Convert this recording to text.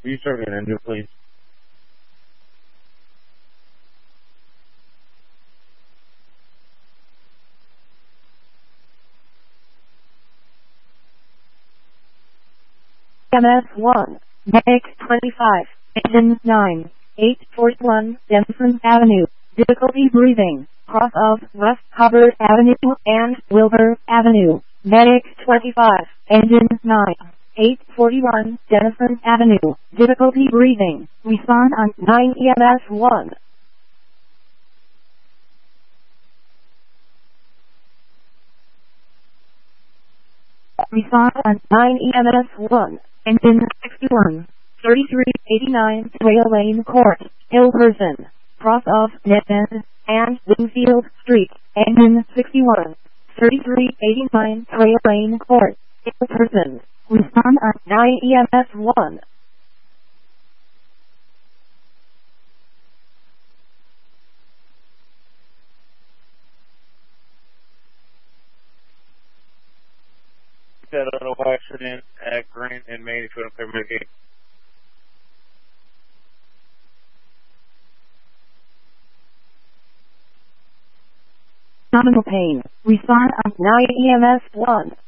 Will you start an engine, please? MS1, Medic 25, Engine 9, 841, Denison Avenue. Difficulty breathing, cross of West Hubbard Avenue and Wilbur Avenue. Medic 25, Engine 9, 841, Denison Avenue. Difficulty breathing, respond on 9 EMS1. Respond on 9 EMS1. Engine 61, 3389 Trail Lane Court, Hilperson, cross of Netbend and Wingfield Street. Engine 61, 3389 Trail Lane Court, Hilperson. Respond on 9 EMS1. That auto accident at Grant and Main to clear mitigate. Nominal pain. Respond on 9 EMS1.